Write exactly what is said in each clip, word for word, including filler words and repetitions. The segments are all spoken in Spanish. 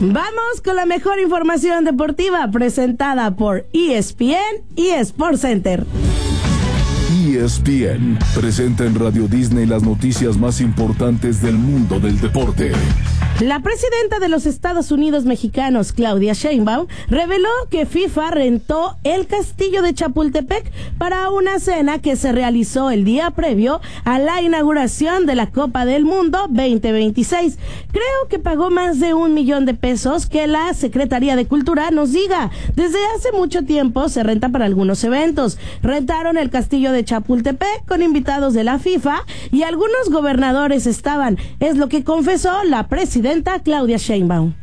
Vamos con la mejor información deportiva presentada por E S P N y Sports Center. E S P N presenta en Radio Disney las noticias más importantes del mundo del deporte. La presidenta de los Estados Unidos mexicanos, Claudia Sheinbaum, reveló que FIFA rentó el castillo de Chapultepec para una cena que se realizó el día previo a la inauguración de la Copa del Mundo veinte veintiséis. Creo que pagó más de un millón de pesos, que la Secretaría de Cultura nos diga. Desde hace mucho tiempo se renta para algunos eventos. Rentaron el castillo de Chapultepec con invitados de la FIFA y algunos gobernadores estaban. Es lo que confesó la presidenta Claudia Sheinbaum.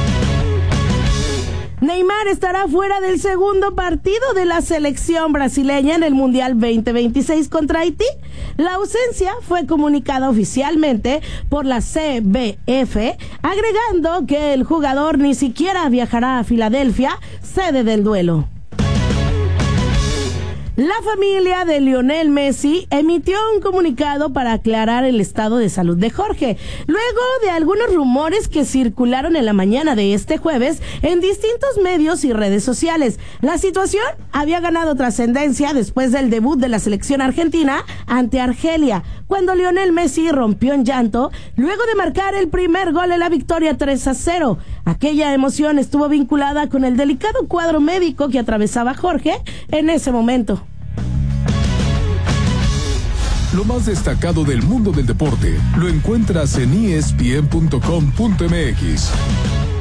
Neymar estará fuera del segundo partido de la selección brasileña en el Mundial veinte veintiséis contra Haití. La ausencia fue comunicada oficialmente por la C B F, agregando que el jugador ni siquiera viajará a Filadelfia, sede del duelo. La familia de Lionel Messi emitió un comunicado para aclarar el estado de salud de Jorge, luego de algunos rumores que circularon en la mañana de este jueves en distintos medios y redes sociales. La situación había ganado trascendencia después del debut de la selección argentina ante Argelia, cuando Lionel Messi rompió en llanto luego de marcar el primer gol en la victoria tres a cero. Aquella emoción estuvo vinculada con el delicado cuadro médico que atravesaba Jorge en ese momento. Lo más destacado del mundo del deporte lo encuentras en E S P N punto com punto M X.